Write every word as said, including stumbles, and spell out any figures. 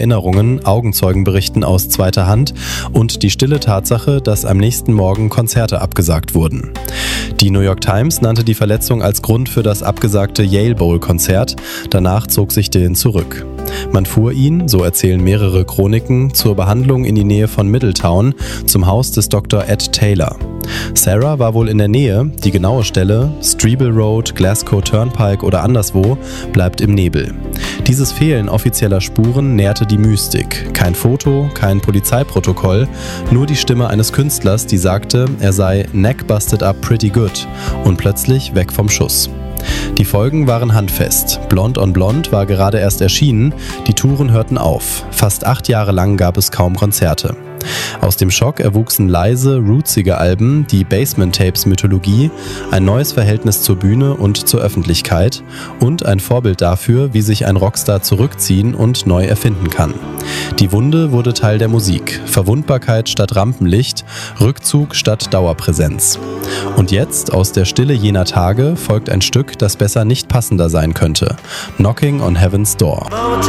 Erinnerungen, Augenzeugenberichten aus zweiter Hand und die stille Tatsache, dass am nächsten Morgen Konzerte abgesagt wurden. Die New York Times nannte die Verletzung als Grund für das abgesagte Yale Bowl-Konzert. Danach zog sich Dylan zurück. Man fuhr ihn, so erzählen mehrere Chroniken, zur Behandlung in die Nähe von Middletown, zum Haus des Doktor Ed Taylor. Sarah war wohl in der Nähe, die genaue Stelle, Streble Road, Glasgow Turnpike oder anderswo, bleibt im Nebel. Dieses Fehlen offizieller Spuren nährte die Mystik. Kein Foto, kein Polizeiprotokoll, nur die Stimme eines Künstlers, die sagte, er sei neck busted up pretty good und plötzlich weg vom Schuss. Die Folgen waren handfest. Blond on Blond war gerade erst erschienen, die Touren hörten auf. Fast acht Jahre lang gab es kaum Konzerte. Aus dem Schock erwuchsen leise, rootsige Alben, die Basement-Tapes-Mythologie, ein neues Verhältnis zur Bühne und zur Öffentlichkeit und ein Vorbild dafür, wie sich ein Rockstar zurückziehen und neu erfinden kann. Die Wunde wurde Teil der Musik, Verwundbarkeit statt Rampenlicht, Rückzug statt Dauerpräsenz. Und jetzt, aus der Stille jener Tage, folgt ein Stück, das besser nicht passender sein könnte. Knocking on Heaven's Door.